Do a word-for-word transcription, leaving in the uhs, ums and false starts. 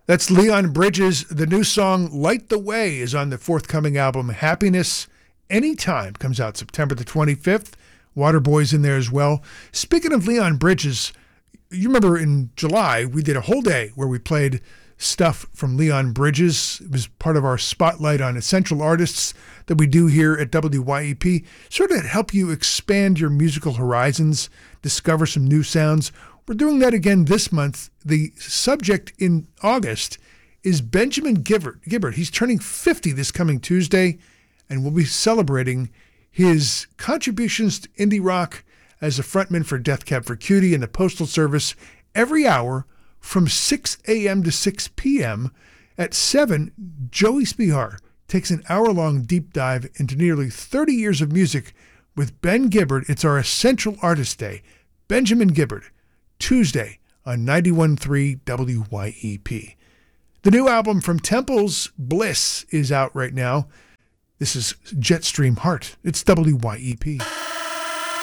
That's Leon Bridges. The new song, Light the Way, is on the forthcoming album, Happiness Anytime. Comes out September the twenty-fifth. Waterboy's in there as well. Speaking of Leon Bridges, you remember in July, we did a whole day where we played stuff from Leon Bridges. It was part of our spotlight on essential artists that we do here at W Y E P, sort of help you expand your musical horizons, discover some new sounds. We're doing that again this month. The subject in August is Benjamin Gibbard. Gibbard. He's turning fifty this coming Tuesday, and we'll be celebrating his contributions to indie rock as a frontman for Death Cab for Cutie and the Postal Service every hour from six a.m. to six p.m. At seven, Joey Spihar takes an hour-long deep dive into nearly thirty years of music with Ben Gibbard. It's our Essential Artist Day. Benjamin Gibbard, Tuesday on ninety-one point three W Y E P. The new album from Temples, Bliss, is out right now. This is Jetstream Heart. It's W Y E P.